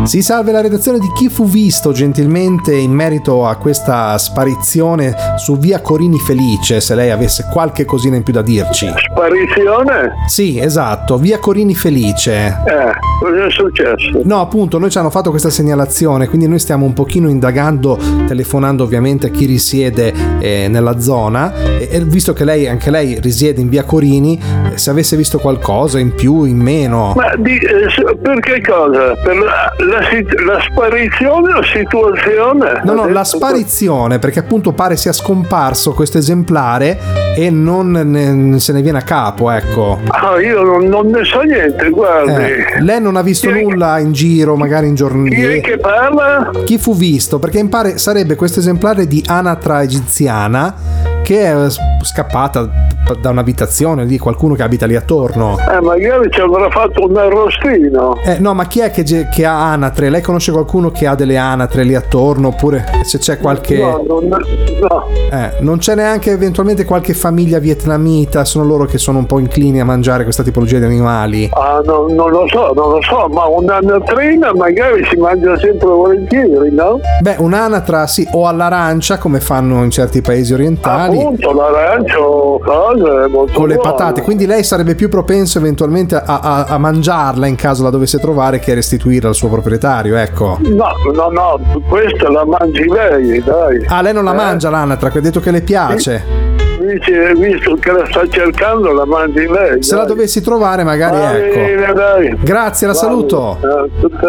Si salve la redazione di Chi fu visto, gentilmente in merito a questa sparizione su via Corini Felice, se lei avesse qualche cosina in più da dirci. Sparizione? Sì, esatto, via Corini Felice. Cosa è successo? No, appunto, noi ci hanno fatto questa segnalazione, quindi noi stiamo un pochino indagando, telefonando ovviamente a chi risiede nella zona, e visto che anche lei risiede in via Corini, se avesse visto qualcosa in più, in meno. Ma per che cosa? Per la sparizione o situazione? No, la sparizione, perché appunto pare sia scomparso questo esemplare e non se ne viene a capo, ecco. Io non ne so niente, guardi. Lei non ha visto nulla in giro, magari in giorni. Chi è che parla? Chi fu visto? Perché mi pare sarebbe questo esemplare di anatra egiziana che è scappata da un'abitazione di qualcuno che abita lì attorno. Magari ci avrà fatto un arrostino. No, ma chi è che ha anatre? Lei conosce qualcuno che ha delle anatre lì attorno? Oppure se c'è qualche... No. Non c'è neanche eventualmente qualche famiglia vietnamita? Sono loro che sono un po' inclini a mangiare questa tipologia di animali. Non lo so, ma un'anatrina magari si mangia sempre volentieri, no? Beh, un'anatra sì, o all'arancia, come fanno in certi paesi orientali. Appunto, l'arancio, cosa è molto con le buono. patate, quindi lei sarebbe più propenso eventualmente a mangiarla in caso la dovesse trovare che a restituirla al suo proprietario, ecco. No, questa la mangi lei, dai. Lei non la mangia l'anatra, che ha detto che le piace. Visto che la sta cercando, la mangi lei. Se la dovessi trovare magari, ecco. Bene, dai. Grazie, la saluto.